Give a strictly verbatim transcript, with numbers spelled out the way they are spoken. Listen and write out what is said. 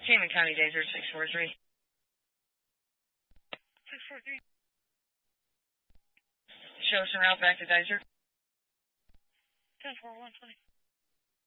Cayman County Danger six four three. six four three. Show some route back to Danger. ten four one twenty.